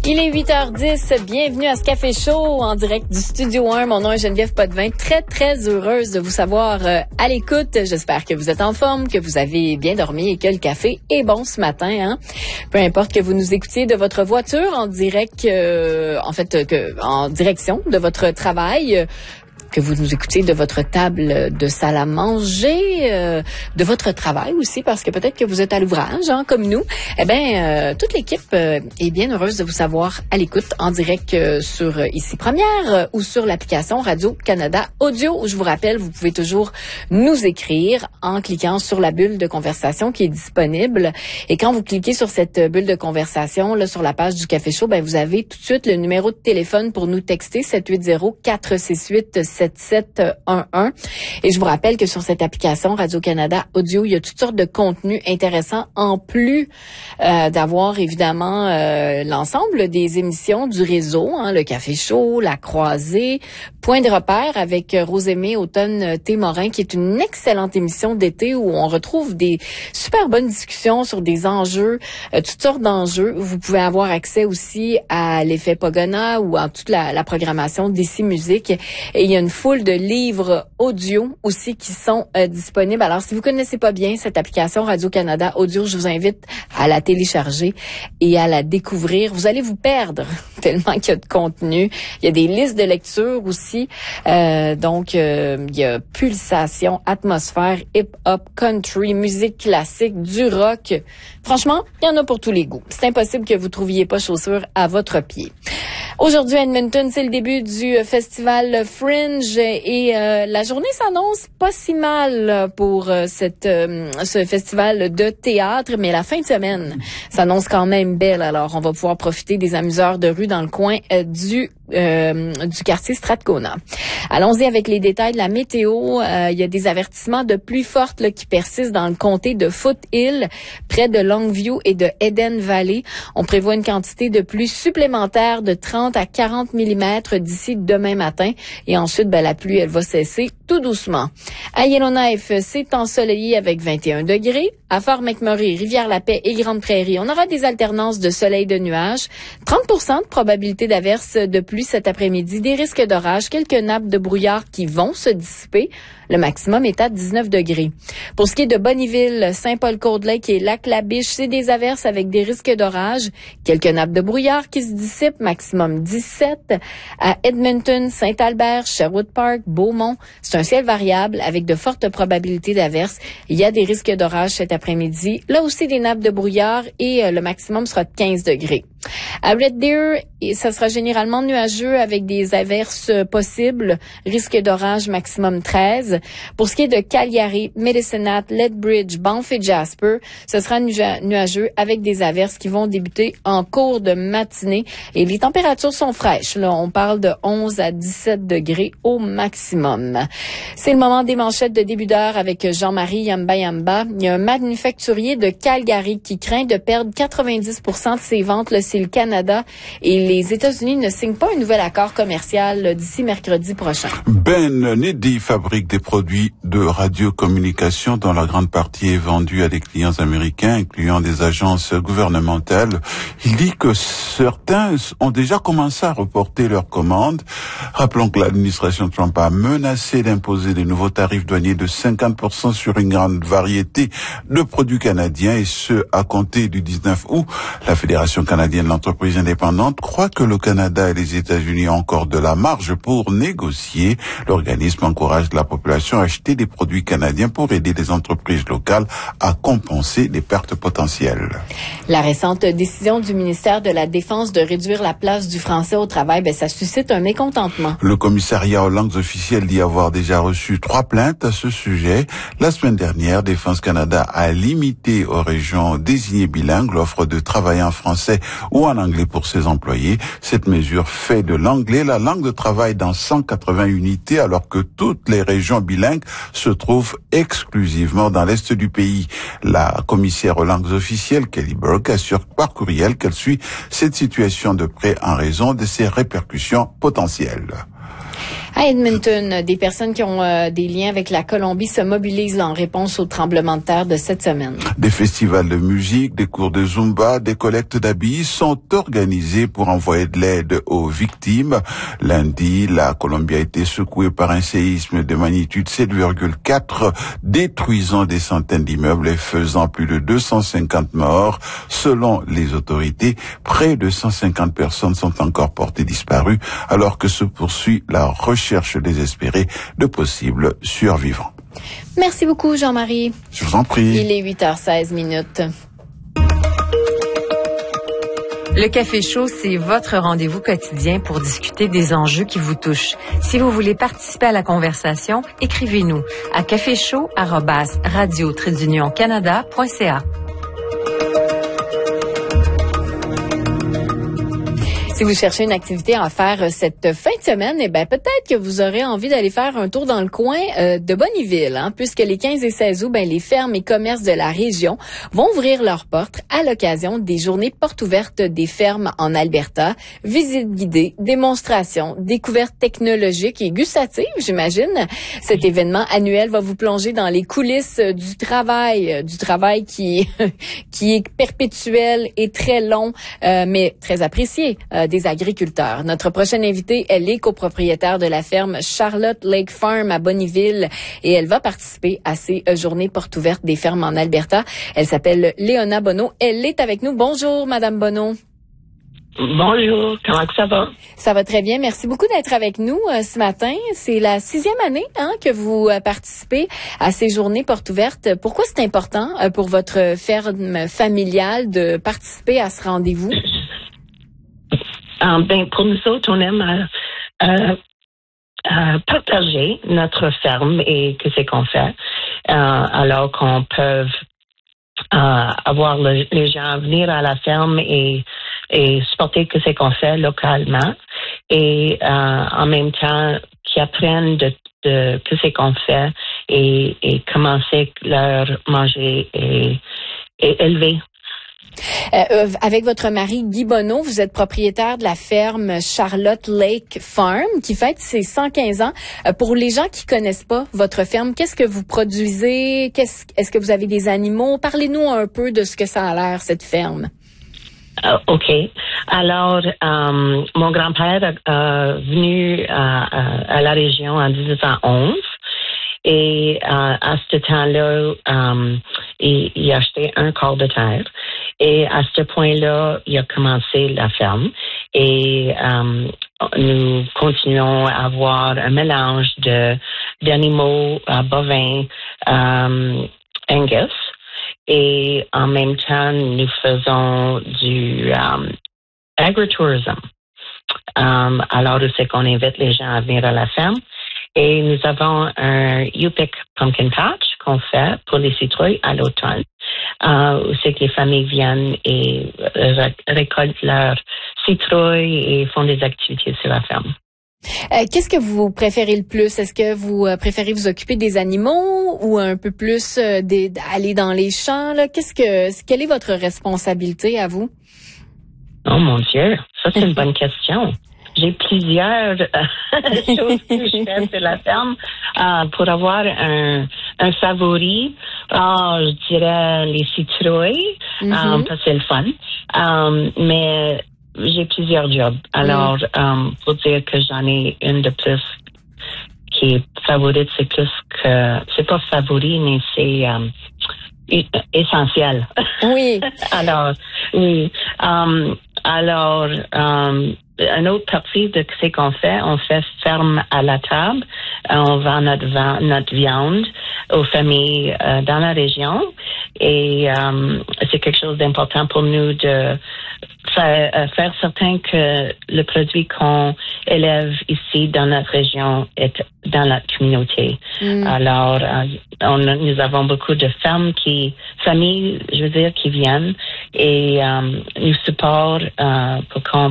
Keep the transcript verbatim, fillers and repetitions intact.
Il est huit heures dix. Bienvenue à ce Café Show en direct du Studio un. Mon nom est Geneviève Potvin. Très, très heureuse de vous savoir euh, à l'écoute. J'espère que vous êtes en forme, que vous avez bien dormi et que le café est bon ce matin. Hein? Peu importe que vous nous écoutiez de votre voiture en direct, euh, en fait, que, en direction de votre travail, euh, que vous nous écoutez de votre table de salle à manger, euh, de votre travail aussi, parce que peut-être que vous êtes à l'ouvrage, hein, comme nous. Eh bien, euh, toute l'équipe euh, est bien heureuse de vous savoir à l'écoute en direct euh, sur euh, Ici Première euh, ou sur l'application Radio-Canada Audio. Je vous rappelle, vous pouvez toujours nous écrire en cliquant sur la bulle de conversation qui est disponible. Et quand vous cliquez sur cette bulle de conversation, là, sur la page du Café Show, ben, vous avez tout de suite le numéro de téléphone pour nous texter sept huit zéro, quatre six huit, sept sept un un. Et je vous rappelle que sur cette application Radio-Canada Audio, il y a toutes sortes de contenus intéressants en plus euh, d'avoir évidemment euh, l'ensemble des émissions du réseau, hein, le Café Show, la Croisée, Point de repère avec Rosémée Automne-Témorin, qui est une excellente émission d'été où on retrouve des super bonnes discussions sur des enjeux, euh, toutes sortes d'enjeux. Vous pouvez avoir accès aussi à l'effet Pogona ou à toute la, la programmation d'Ici Musique. Et il y a une foule de livres audio aussi qui sont euh, disponibles. Alors, si vous connaissez pas bien cette application Radio-Canada Audio, je vous invite à la télécharger et à la découvrir. Vous allez vous perdre tellement qu'il y a de contenu. Il y a des listes de lecture aussi. Euh, donc, euh, il y a pulsation, atmosphère, hip-hop, country, musique classique, du rock. Franchement, il y en a pour tous les goûts. C'est impossible que vous trouviez pas chaussures à votre pied. Aujourd'hui à Edmonton, c'est le début du festival Fringe et euh, la journée s'annonce pas si mal pour euh, cette euh, ce festival de théâtre, mais la fin de semaine s'annonce quand même belle. Alors, on va pouvoir profiter des amuseurs de rue dans le coin euh, du Euh, du quartier Strathcona. Allons-y avec les détails de la météo. Euh, il y a des avertissements de pluie forte là, qui persistent dans le comté de Foothill, près de Longview et de Eden Valley. On prévoit une quantité de pluie supplémentaire de trente à quarante millimètres d'ici demain matin. Et ensuite, ben, la pluie, elle va cesser tout doucement. À Yellowknife, c'est ensoleillé avec vingt et un degrés. À Fort McMurray, Rivière-la-Paix et Grande-Prairie, on aura des alternances de soleil et de nuages. trente pour cent de probabilité d'averse de pluie cet après-midi, des risques d'orage, quelques nappes de brouillard qui vont se dissiper. Le maximum est à dix-neuf degrés. Pour ce qui est de Bonnyville, Saint-Paul-Cold Lake et Lac-la-Biche, c'est des averses avec des risques d'orage, quelques nappes de brouillard qui se dissipent, maximum dix-sept. À Edmonton, Saint-Albert, Sherwood Park, Beaumont, c'est un ciel variable avec de fortes probabilités d'averses. Il y a des risques d'orage cet après-midi. Là aussi, des nappes de brouillard et euh, le maximum sera de quinze degrés. À Red Deer, ça sera généralement nuageux avec des averses possibles, risque d'orage maximum treize. Pour ce qui est de Calgary, Medicine Hat, Lethbridge, Banff et Jasper, ce sera nuageux avec des averses qui vont débuter en cours de matinée. Et les températures sont fraîches. Là, on parle de onze à dix-sept degrés au maximum. C'est le moment des manchettes de début d'heure avec Jean-Marie Yamba Yamba. Il y a un manufacturier de Calgary qui craint de perdre quatre-vingt-dix pour cent de ses ventes. Là, c'est le Canada et les États-Unis ne signent pas un nouvel accord commercial d'ici mercredi prochain. Ben Neddy fabrique des produits de radiocommunication dont la grande partie est vendue à des clients américains, incluant des agences gouvernementales. Il dit que certains ont déjà commencé à reporter leurs commandes. Rappelons que l'administration Trump a menacé d'imposer des nouveaux tarifs douaniers de cinquante pour cent sur une grande variété de produits canadiens, et ce, à compter du dix-neuf août. La Fédération canadienne de l'entreprise indépendante croit que le Canada et les États-Unis ont encore de la marge pour négocier. L'organisme encourage la population à acheter des produits canadiens pour aider les entreprises locales à compenser les pertes potentielles. La récente décision du ministère de la Défense de réduire la place du français au travail, ben, ça suscite un mécontentement. Le commissariat aux langues officielles dit avoir déjà reçu trois plaintes à ce sujet. La semaine dernière, Défense Canada a limité aux régions désignées bilingues l'offre de travail en français ou en anglais pour ses employés. Cette mesure fait de l'anglais la langue de travail dans cent quatre-vingts unités, alors que toutes les régions bilingues se trouvent exclusivement dans l'est du pays. La commissaire aux langues officielles, Kelly Burke, assure par courriel qu'elle suit cette situation de près en raison de ses répercussions potentielles. À Edmonton, des personnes qui ont euh, des liens avec la Colombie se mobilisent en réponse au tremblement de terre de cette semaine. Des festivals de musique, des cours de Zumba, des collectes d'habits sont organisés pour envoyer de l'aide aux victimes. Lundi, la Colombie a été secouée par un séisme de magnitude sept virgule quatre, détruisant des centaines d'immeubles et faisant plus de deux cent cinquante morts. Selon les autorités, près de cent cinquante personnes sont encore portées disparues, alors que se poursuit la recherche désespérée de possibles survivants. Merci beaucoup, Jean-Marie. Je vous en prie. Il est huit heures seize minutes. Le Café Chaud, c'est votre rendez-vous quotidien pour discuter des enjeux qui vous touchent. Si vous voulez participer à la conversation, écrivez-nous à caféchaud arobase radio tiret d'union canada point c a. Si vous cherchez une activité à faire cette fin de semaine, eh ben peut-être que vous aurez envie d'aller faire un tour dans le coin euh, de Bonnyville, hein, puisque les quinze et seize août, ben les fermes et commerces de la région vont ouvrir leurs portes à l'occasion des journées portes ouvertes des fermes en Alberta. Visites guidées, démonstrations, découvertes technologiques et gustatives, j'imagine. Cet événement annuel va vous plonger dans les coulisses du travail, du travail qui qui est perpétuel et très long, euh, mais très apprécié. Euh, des agriculteurs. Notre prochaine invitée, elle est copropriétaire de la ferme Charlotte Lake Farm à Bonnyville et elle va participer à ces euh, journées portes ouvertes des fermes en Alberta. Elle s'appelle Léona Bonneau. Elle est avec nous. Bonjour, Madame Bonneau. Bonjour, comment ça va? Ça va très bien. Merci beaucoup d'être avec nous euh, ce matin. C'est la sixième année hein, que vous euh, participez à ces journées portes ouvertes. Pourquoi c'est important euh, pour votre ferme familiale de participer à ce rendez-vous? Euh, ben, pour nous autres, on aime euh, euh, euh, partager notre ferme et que c'est qu'on fait, euh, alors qu'on peut euh, avoir le, les gens venir à la ferme et, et supporter que c'est qu'on fait localement et euh, en même temps qu'ils apprennent de, de que c'est qu'on fait et, et comment c'est leur manger et, et élever. Euh, avec votre mari Guy Bonneau, vous êtes propriétaire de la ferme Charlotte Lake Farm qui fête ses cent quinze ans. Euh, pour les gens qui connaissent pas votre ferme, qu'est-ce que vous produisez? Qu'est-ce, est-ce que vous avez des animaux? Parlez-nous un peu de ce que ça a l'air, cette ferme. Uh, OK. Alors, um, mon grand-père est uh, venu à, à, à la région en dix-huit cent onze. Et euh, à ce temps-là, um, il, il a acheté un quart de terre. Et à ce point-là, il a commencé la ferme. Et um, nous continuons à avoir un mélange de d'animaux uh, bovins um, Angus. Et en même temps, nous faisons du um, agritourisme. Um, alors, c'est qu'on invite les gens à venir à la ferme. Et nous avons un U-Pick Pumpkin Patch qu'on fait pour les citrouilles à l'automne, euh, où c'est que les familles viennent et ré- récoltent leurs citrouilles et font des activités sur la ferme. Euh, qu'est-ce que vous préférez le plus? Est-ce que vous euh, préférez vous occuper des animaux ou un peu plus euh, des, d'aller dans les champs? Là? Qu'est-ce que, quelle est votre responsabilité à vous? Oh mon Dieu, ça c'est une bonne question. J'ai plusieurs choses que je fais sur la ferme. Euh, pour avoir un, un favori, oh, je dirais les citrouilles, mm-hmm. euh, parce que c'est le fun. Euh, mais j'ai plusieurs jobs. Alors, mm. euh, pour dire que j'en ai une de plus qui est favorite, c'est plus que... C'est pas favori, mais c'est... Euh, essentiel. Oui. alors, oui. Um, alors, um, une autre partie de ce qu'on fait, on fait ferme à la table. On vend notre, notre viande aux familles euh, dans la région. Et um, c'est quelque chose d'important pour nous de faire, euh, faire certain que le produit qu'on élève ici dans notre région est dans notre communauté. Mm. Alors, euh, on, nous avons beaucoup de fermes qui, familles, je veux dire, qui viennent et um, nous supportent euh, pour qu'on